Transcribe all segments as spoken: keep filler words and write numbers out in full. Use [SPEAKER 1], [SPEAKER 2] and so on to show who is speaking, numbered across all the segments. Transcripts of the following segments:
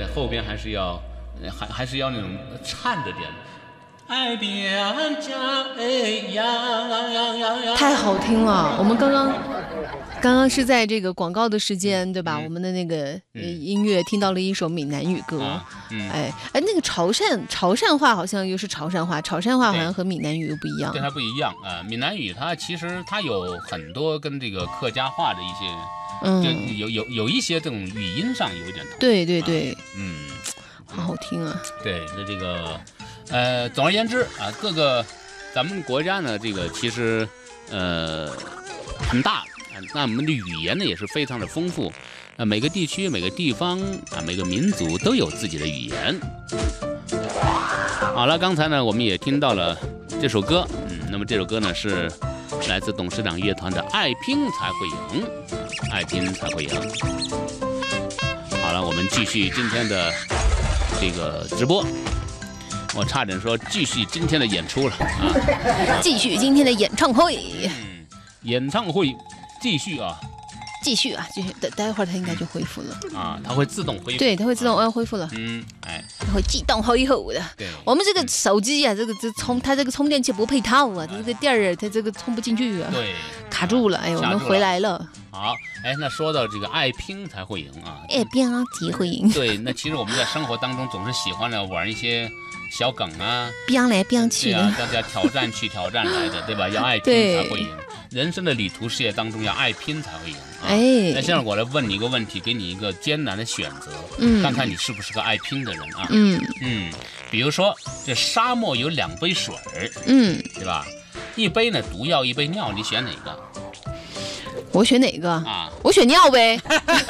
[SPEAKER 1] 后边还是要还还是要那种颤着点。爱边家哎呀呀呀呀呀！
[SPEAKER 2] 太好听了。我们刚刚刚刚是在这个广告的时间，对吧？
[SPEAKER 1] 嗯、
[SPEAKER 2] 我们的那个、嗯、音乐听到了一首闽南语歌，
[SPEAKER 1] 啊嗯、
[SPEAKER 2] 哎哎，那个潮汕潮汕话好像又是潮汕话，潮汕话好像和闽南语又不一样。
[SPEAKER 1] 对，它不一样啊、呃。闽南语它其实它有很多跟这个客家话的一些，嗯，就有有有一些这种语音上有一点同。
[SPEAKER 2] 对对对，
[SPEAKER 1] 啊、嗯，
[SPEAKER 2] 好好听啊。
[SPEAKER 1] 对，那这个。呃，总而言之啊，各个咱们国家呢，这个其实呃很大，那我们的语言呢也是非常的丰富，啊，每个地区、每个地方啊、每个民族都有自己的语言。好了，刚才呢我们也听到了这首歌，嗯，那么这首歌呢是来自董事长乐团的《爱拼才会赢》，爱拼才会赢。好了，我们继续今天的这个直播。我差点说继续今天的演出了啊！
[SPEAKER 2] 继续今天的演唱会。
[SPEAKER 1] 嗯，演唱会继续啊！
[SPEAKER 2] 继续啊，继续。待待会儿它应该就恢复了
[SPEAKER 1] 啊，它会自动恢复。
[SPEAKER 2] 对，它会自动要、啊、恢复了。
[SPEAKER 1] 嗯，哎，
[SPEAKER 2] 它会自动恢复的。
[SPEAKER 1] 对，
[SPEAKER 2] 我们这个手机啊，这个这充它这个充电器不配套啊，这个电儿它这个充不进去啊。
[SPEAKER 1] 对，
[SPEAKER 2] 卡住了。哎，我们回来了。
[SPEAKER 1] 好，哎，那说到这个爱拼才会赢啊！
[SPEAKER 2] 爱拼才会赢。
[SPEAKER 1] 对，那其实我们在生活当中总是喜欢的玩一些小梗啊，
[SPEAKER 2] 拼来拼去的，
[SPEAKER 1] 啊，大家挑战去挑战来的，对吧？要爱拼才会赢。人生的旅途事业当中要爱拼才会赢。啊、
[SPEAKER 2] 哎，
[SPEAKER 1] 那现在我来问你一个问题，给你一个艰难的选择，
[SPEAKER 2] 嗯，
[SPEAKER 1] 看看你是不是个爱拼的人啊？
[SPEAKER 2] 嗯
[SPEAKER 1] 嗯，比如说这沙漠有两杯水，
[SPEAKER 2] 嗯，
[SPEAKER 1] 对吧？一杯呢毒药，一杯尿，你选哪个？
[SPEAKER 2] 我选哪个
[SPEAKER 1] 啊？
[SPEAKER 2] 我选尿呗。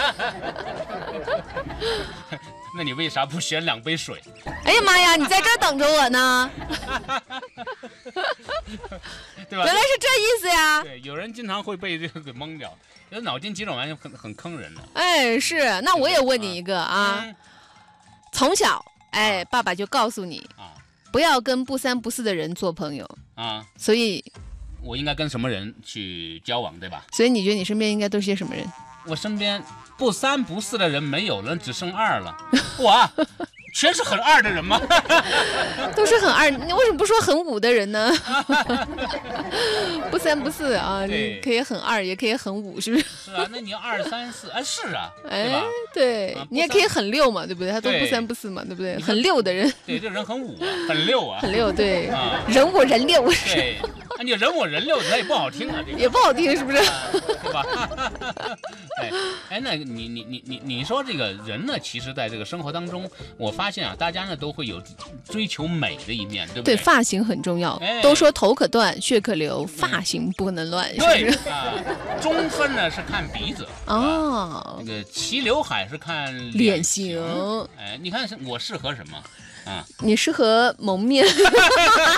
[SPEAKER 1] 那你为啥不选两杯水？
[SPEAKER 2] 哎呀妈呀，你在这儿等着我呢。
[SPEAKER 1] 对吧？
[SPEAKER 2] 原来是这意思呀。
[SPEAKER 1] 对，有人经常会被这个给蒙掉，觉得脑筋急转弯很很坑人的。
[SPEAKER 2] 哎，是，那我也问你一个啊，嗯、从小哎，爸爸就告诉你啊，不要跟不三不四的人做朋友啊，所以
[SPEAKER 1] 我应该跟什么人去交往，对吧？
[SPEAKER 2] 所以你觉得你身边应该都是些什么人？
[SPEAKER 1] 我身边不三不四的人没有了，只剩二了。哇，全是很二的人吗？
[SPEAKER 2] 都是很二，你为什么不说很五的人呢？不三不四啊，你可以很二，也可以很五，是不是？
[SPEAKER 1] 是啊，那你要二三四，哎，是啊，
[SPEAKER 2] 哎，
[SPEAKER 1] 对吧？
[SPEAKER 2] 对、啊、你也可以很六嘛，对不对？他都不三不四嘛，对不对？很六的人，
[SPEAKER 1] 对，这人很五啊，很六啊，
[SPEAKER 2] 很六，对，
[SPEAKER 1] 啊、
[SPEAKER 2] 人五人六，
[SPEAKER 1] 对，啊，你人五人六，那也不好听啊，这个
[SPEAKER 2] 也不好听，是不是？
[SPEAKER 1] 啊、对吧？哎哎，那你你你你你说这个人呢？其实在这个生活当中，我发现啊，大家呢都会有追求美的一面，对不对？
[SPEAKER 2] 对，发型很重要。
[SPEAKER 1] 哎、
[SPEAKER 2] 都说头可断，血可流，发型不能乱，
[SPEAKER 1] 对
[SPEAKER 2] 是不是？
[SPEAKER 1] 啊，中分呢是看鼻子
[SPEAKER 2] 哦，
[SPEAKER 1] 那个齐刘海是看
[SPEAKER 2] 脸
[SPEAKER 1] 型。
[SPEAKER 2] 型。
[SPEAKER 1] 哎，你看我适合什么？啊，
[SPEAKER 2] 你适合蒙面。